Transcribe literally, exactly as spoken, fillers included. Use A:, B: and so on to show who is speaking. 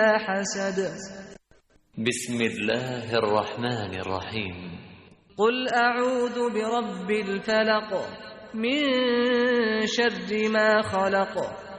A: حسد.
B: بسم الله الرحمن الرحیم.
A: قل اعوذ برب الفلق من شر ما خلق